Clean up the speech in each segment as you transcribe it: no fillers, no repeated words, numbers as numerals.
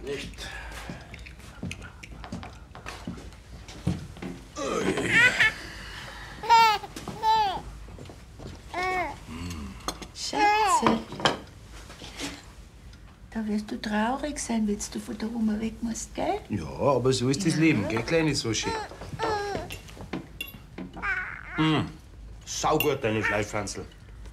Nicht. Schatze. Da wirst du traurig sein, wenn du von der Oma weg musst, gell? Ja, aber so ist das Leben, gell, kleine Sushi? Saugut, deine Fleischpflanzel.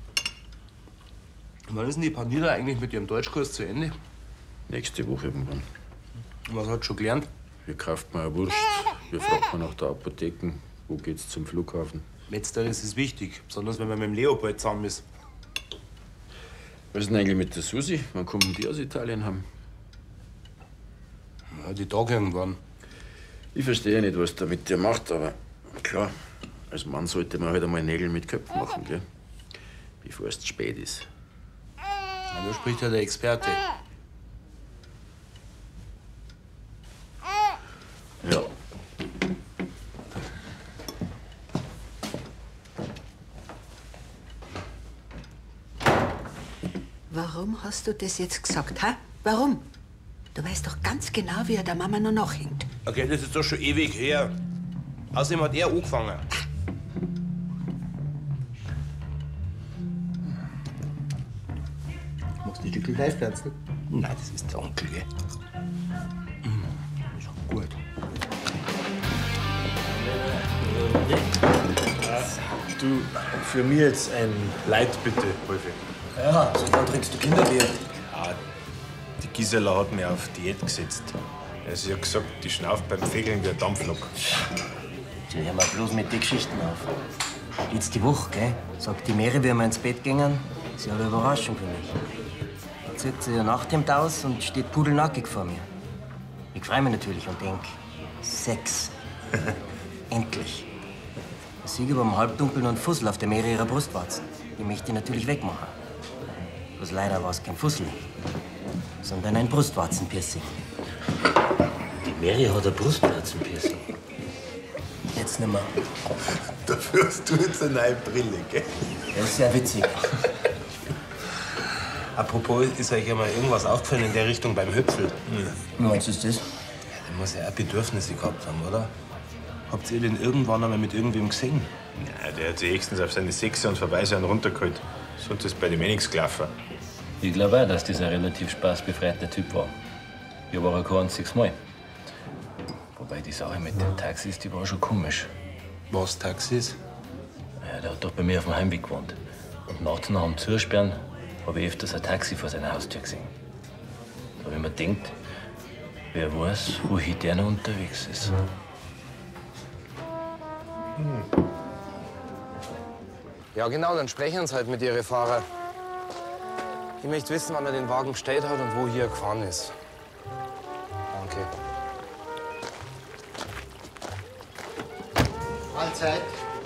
Wann ist denn die Panira eigentlich mit ihrem Deutschkurs zu Ende? Nächste Woche irgendwann. Was hat schon gelernt? Wie kauft man eine Wurst? Wie fragt man nach der Apotheke? Wo geht's zum Flughafen? Letzteres ist wichtig, besonders wenn man mit dem Leopold zusammen ist. Was ist denn eigentlich mit der Susi? Wann kommen die aus Italien haben? Ja, die Tage irgendwann. Ich verstehe nicht, was der mit dir macht, aber klar, als Mann sollte man halt einmal Nägel mit Köpfen machen, gell? Bevor es zu spät ist. Ja, da spricht ja der Experte. Ja. Warum hast du das jetzt gesagt, hä? Warum? Du weißt doch ganz genau, wie er der Mama noch nachhängt. Okay, das ist doch schon ewig her. Außerdem hat er angefangen. Magst du die Stückchen Fleischpflanzen? Nein, das ist der Onkel, gell? Schon gut. Du, für mich jetzt ein Leid, bitte, Wolfi. Ja, so dann trinkst du Kinderbier. Ja, die Gisela hat mich auf Diät gesetzt. Sie hat gesagt, die schnauft beim Fegeln wie ein Dampflok. Die hören wir bloß mit den Geschichten auf. Jetzt die Woche, gell? Sagt die Mary, wie wir ins Bett gingen, sie hat eine Überraschung für mich. Dann zieht sie ihr Nachthemd aus und steht pudelnackig vor mir. Ich freue mich natürlich und denk, Sex. Endlich. Ich sehe über dem Halbdunkeln und Fussel auf der Mary ihrer Brustwarzen. Die möchte ich natürlich wegmachen. Bloß leider war es kein Fussel, sondern ein Brustwarzenpiercing. Die Mary hat ein Brustwarzenpiercing. Jetzt nicht mehr. Dafür hast du jetzt eine neue Brille, gell? Das ist sehr witzig. Apropos, ist euch ja mal irgendwas aufgefallen in der Richtung beim Hüpfel? Wie meinst du das? Der muss ja auch Bedürfnisse gehabt haben, oder? Habt ihr den irgendwann einmal mit irgendwem gesehen? Ja, der hat sich höchstens auf seine Sechse und Verweise runtergeholt. Sonst ist bei dem nichts gelaufen. Ich glaube auch, dass das ein relativ spaßbefreiter Typ war. Ich war kein einziges Mal. Wobei die Sache mit den Taxis, die war schon komisch. Was, Taxis? Ja, der hat doch bei mir auf dem Heimweg gewohnt. Und nachts nach dem Zusperren habe ich öfters ein Taxi vor seiner Haustür gesehen. Da habe ich mir gedacht, wer weiß, wohin der noch unterwegs ist. Ja, genau, dann sprechen Sie halt mit Ihren Fahrer. Ich möchte wissen, wann er den Wagen gestellt hat und wo hier gefahren ist. Danke. Mahlzeit.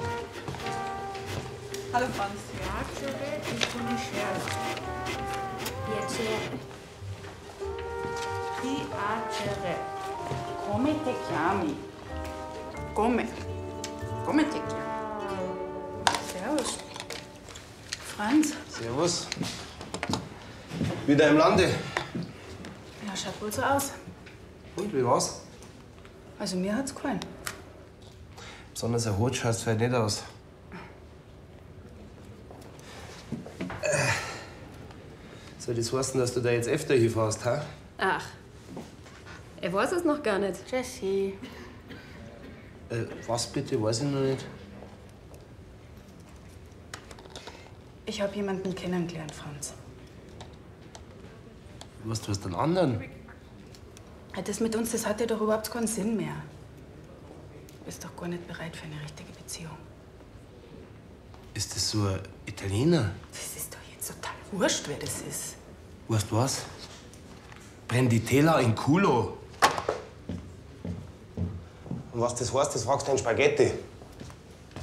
Hallo Franz. Piacere e conoscere. Piacere. Piacere. Come te chiami? Come? Come te chiami? Servus. Franz. Servus. Wieder im Lande. Ja, schaut wohl so aus. Und, wie war's? Also mir hat's gefallen. Besonders erholt schaut's vielleicht nicht aus. Soll das heißen, dass du da jetzt öfter hinfährst, ha? Ach, er weiß es noch gar nicht. Jessie. Was bitte? Weiß ich noch nicht. Ich habe jemanden kennengelernt, Franz. Was, du hast einen anderen? Ja, das mit uns, das hat ja doch überhaupt keinen Sinn mehr. Du bist doch gar nicht bereit für eine richtige Beziehung. Ist das so ein Italiener? Das ist doch jetzt total wurscht, wer das ist. Weißt du was? Brenn die Teller in Culo. Und was das heißt, das fragst du in Spaghetti.